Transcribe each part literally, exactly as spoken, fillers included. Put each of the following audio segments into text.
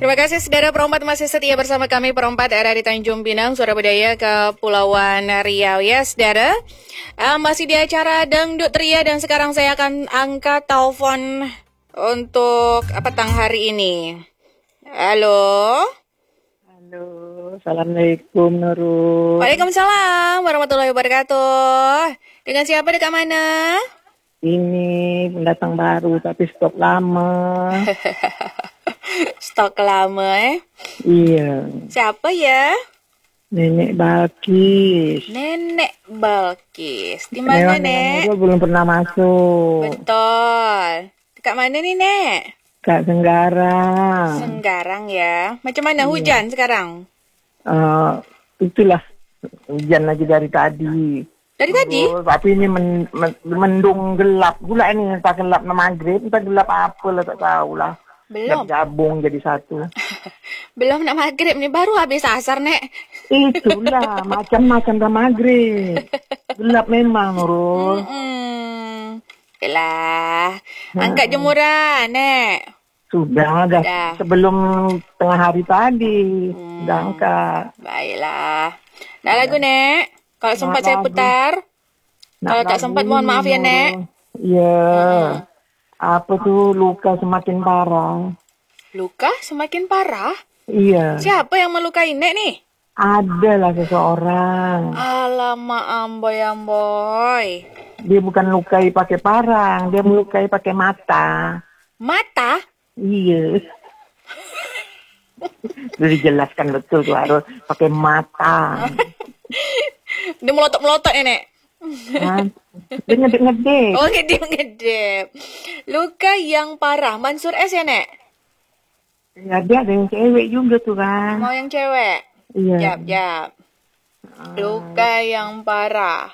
Terima kasih saudara perempat masih setia bersama kami perempat era di Tanjung Pinang, Suara Budaya Kepulauan Riau ya saudara. Uh, masih di acara Dangdut Ria dan sekarang saya akan angkat telepon untuk petang hari ini. Halo. Halo, Assalamualaikum Nurul. Waalaikumsalam warahmatullahi wabarakatuh. Dengan siapa, dekat mana? Ini pendatang baru tapi stok lama. Stok lama eh? Iya. Siapa ya? Nenek Balkis. Nenek Balkis. Di mana, Nek? Nurul belum pernah masuk. Betul. Dekat mana nih, Nek? Kak Senggarang. Senggarang ya. Macam mana Iya. hujan sekarang? Uh, itulah hujan lagi dari tadi. Dari tadi? Oh, tapi ini men, men, mendung gelap pula ini, entah gelap nama maghrib, entah gelap apa lah, tak tahu lah. Belum. Gabung jadi satu. Belum nak maghrib nih, baru habis asar, Nek. Itulah, macam-macam dah maghrib. Gelap memang, Nurul. Hmm. Yalah. Angkat jemuran, Nek. Sudah, dah. Dah. Sebelum tengah hari tadi. Hmm. Dah angkat. Baiklah. Nak lagu, Nek? Kalau sempat Nak saya lagu. putar. Nak Kalau tak lagu sempat, mohon maaf ya, Nurul. Nek. Ya. Hmm. Apa tuh luka semakin parah. Luka semakin parah? Iya. Siapa yang melukai Nek nih? Adalah seseorang. Alamak, amboy, amboy. Dia bukan lukai pakai parang, dia melukai pakai mata. Mata? Iya. Sudah dijelaskan betul tuh, harus pakai mata. Dia melotot-melotot ya, Nek? Hah? Dia ngedek-ngedek. Oh, ngedip-ngedip. Luka yang parah. Mansur S ya, Nek? Ya, dia ada yang cewek juga tuh kan. Mau yang cewek? Iya. Jap, jap. Luka yang parah.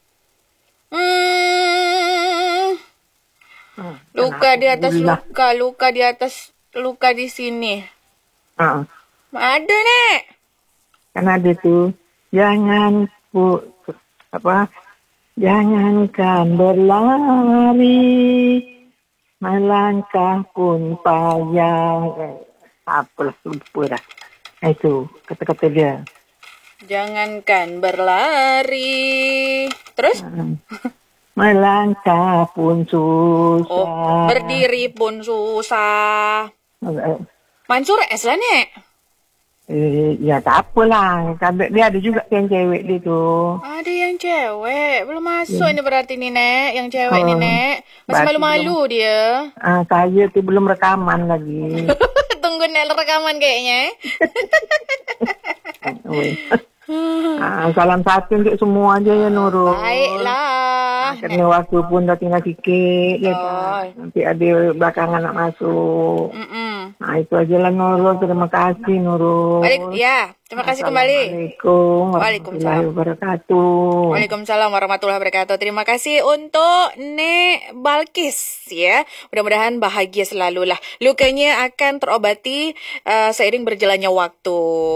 Hmm. Hmm, Luka di atas Alhamdulillah. luka. Luka di atas luka di sini. Ah, Ada, Nek. kan ada tuh. Jangan pu, apa? Jangankan berlari, melangkah pun payah. Eh, Apalah, lupa dah. Nah, itu kata-kata dia. Jangankan berlari. Terus? Ah. Melangkah pun susah. Oh, berdiri pun susah. Eh, Mansur S lah, Nek. Eh, ya tak apalah. Kan dia ada juga yang cewek dia tuh. Ada yang cewek. Belum masuk ini berarti nih, Nek. Yang cewek nih, Oh, Nek. Masih berarti malu-malu dia. Ah, saya tuh belum rekaman lagi. Tunggu Nek rekaman kayaknya. Weh. Ah, salam satu untuk semua aja ya Nurul. Baiklah. Karena waktu pun dah tinggal sikit ya Oh. tak. Nanti ada belakangan nak masuk. Mm-mm. Nah itu aja lah Nurul. Terima kasih Nurul. Balik, ya. Terima kasih kembali. Assalamualaikum Waalaikumsalam. warahmatullahi wabarakatuh. Waalaikumsalam warahmatullahi wabarakatuh. Terima kasih untuk Nek Balkis ya. Mudah-mudahan bahagia selalu lah. Lukanya akan terobati uh, seiring berjalannya waktu.